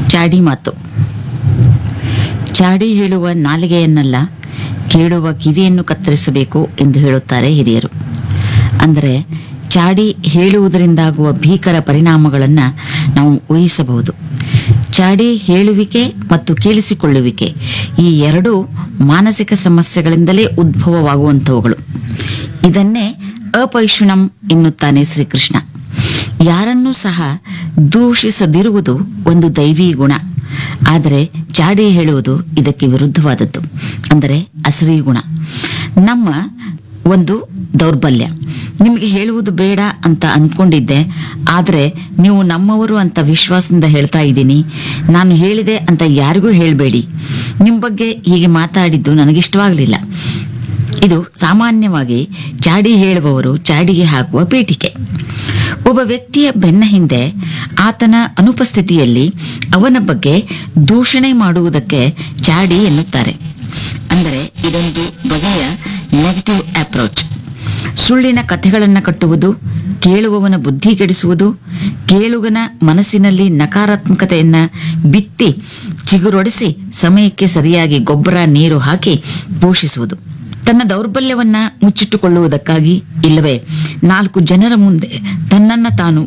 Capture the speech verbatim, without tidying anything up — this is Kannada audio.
ಚಾಡಿ ಮಾತು. ಚಾಡಿ ಹೇಳುವ ನಾಲಿಗೆಯನ್ನಲ್ಲ, ಕೇಳುವ ಕಿವಿಯನ್ನು ಕತ್ತರಿಸಬೇಕು ಎಂದು ಹೇಳುತ್ತಾರೆ ಹಿರಿಯರು. ಅಂದರೆ ಚಾಡಿ ಹೇಳುವುದರಿಂದಾಗುವ ಭೀಕರ ಪರಿಣಾಮಗಳನ್ನು ನಾವು ಊಹಿಸಬಹುದು. ಚಾಡಿ ಹೇಳುವಿಕೆ ಮತ್ತು ಕೇಳಿಸಿಕೊಳ್ಳುವಿಕೆ ಈ ಎರಡೂ ಮಾನಸಿಕ ಸಮಸ್ಯೆಗಳಿಂದಲೇ ಉದ್ಭವವಾಗುವಂಥವುಗಳು. ಇದನ್ನೇ ಅಪೈಶುನಂ ಎನ್ನುತ್ತಾನೆ ಶ್ರೀಕೃಷ್ಣ. ಯಾರನ್ನೂ ಸಹ ದೂಷಿಸದಿರುವುದು ಒಂದು ದೈವಿ ಗುಣ. ಆದರೆ ಚಾಡಿ ಹೇಳುವುದು ಇದಕ್ಕೆ ವಿರುದ್ಧವಾದದ್ದು, ಅಂದರೆ ಅಸರಿ ಗುಣ, ನಮ್ಮ ಒಂದು ದೌರ್ಬಲ್ಯ. ನಿಮಗೆ ಹೇಳುವುದು ಬೇಡ ಅಂತ ಅಂದ್ಕೊಂಡಿದ್ದೆ, ಆದರೆ ನೀವು ನಮ್ಮವರು ಅಂತ ವಿಶ್ವಾಸದಿಂದ ಹೇಳ್ತಾ ಇದ್ದೀನಿ. ನಾನು ಹೇಳಿದೆ ಅಂತ ಯಾರಿಗೂ ಹೇಳಬೇಡಿ. ನಿಮ್ಮ ಬಗ್ಗೆ ಹೀಗೆ ಮಾತಾಡಿದ್ದು ನನಗಿಷ್ಟವಾಗಲಿಲ್ಲ. ಇದು ಸಾಮಾನ್ಯವಾಗಿ ಚಾಡಿ ಹೇಳುವವರು ಚಾಡಿಗೆ ಹಾಕುವ ಪೀಠಿಕೆ. ಒಬ್ಬ ವ್ಯಕ್ತಿಯ ಬೆನ್ನ ಹಿಂದೆ ಆತನ ಅನುಪಸ್ಥಿತಿಯಲ್ಲಿ ಅವನ ಬಗ್ಗೆ ದೂಷಣೆ ಮಾಡುವುದಕ್ಕೆ ಚಾಡಿ ಎನ್ನುತ್ತಾರೆ. ಅಂದರೆ ಇದೊಂದು ಬಗೆಯ ನೆಗೆಟಿವ್ ಅಪ್ರೋಚ್. ಸುಳ್ಳಿನ ಕಥೆಗಳನ್ನು ಕಟ್ಟುವುದು, ಕೇಳುವವನ ಬುದ್ಧಿ ಕೆಡಿಸುವುದು, ಕೇಳುಗನ ಮನಸ್ಸಿನಲ್ಲಿ ನಕಾರಾತ್ಮಕತೆಯನ್ನು ಬಿತ್ತಿ ಚಿಗುರೊಡಿಸಿ ಸಮಯಕ್ಕೆ ಸರಿಯಾಗಿ ಗೊಬ್ಬರ ನೀರು ಹಾಕಿ ಪೋಷಿಸುವುದು. ತನ್ನ ದೌರ್ಬಲ್ಯವನ್ನ ಮುಚ್ಚಿಟ್ಟುಕೊಳ್ಳುವುದಕ್ಕಾಗಿ, ಇಲ್ಲವೇ ನಾಲ್ಕು ಜನರ ಮುಂದೆ ತನ್ನನ್ನು ತಾನು